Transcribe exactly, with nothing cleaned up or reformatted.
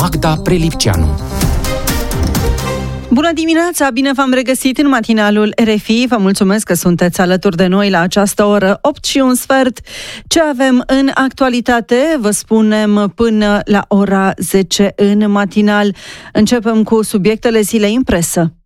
Magda Prelipceanu. Bună dimineața, bine v-am regăsit în matinalul R F I. Vă mulțumesc că sunteți alături de noi la această oră opt și un sfert. Ce avem în actualitate? Vă spunem până la ora zece în matinal. Începem cu subiectele zilei în presă.